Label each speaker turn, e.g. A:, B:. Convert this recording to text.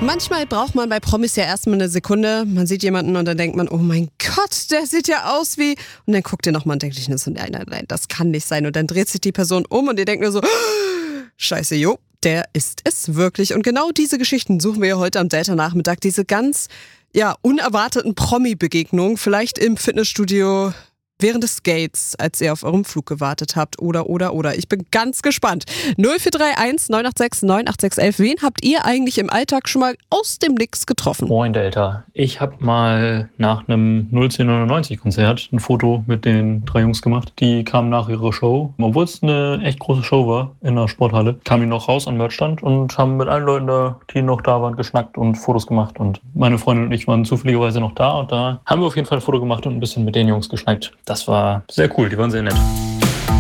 A: Manchmal braucht man bei Promis ja erstmal eine Sekunde. Man sieht jemanden und dann denkt man, oh mein Gott, der sieht ja aus wie... Und dann guckt ihr nochmal und denkt sich nur so, nein, das kann nicht sein. Und dann dreht sich die Person um und ihr denkt nur so, scheiße, jo, der ist es wirklich. Und genau diese Geschichten suchen wir heute am Delta-Nachmittag. Diese ganz, unerwarteten Promi-Begegnungen. Vielleicht im Fitnessstudio... während des Skates, als ihr auf eurem Flug gewartet habt oder. Ich bin ganz gespannt. 0431 986 98611. Wen habt ihr eigentlich im Alltag schon mal aus dem Nix getroffen?
B: Moin Delta. Ich habe mal nach einem 01099-Konzert ein Foto mit den 3 Jungs gemacht. Die kamen nach ihrer Show. Obwohl es eine echt große Show war in der Sporthalle, kamen die noch raus am Merchstand und haben mit allen Leuten da, die noch da waren, geschnackt und Fotos gemacht. Und meine Freundin und ich waren zufälligerweise noch da und da haben wir auf jeden Fall ein Foto gemacht und ein bisschen mit den Jungs geschnackt. Das war sehr cool, die waren sehr nett.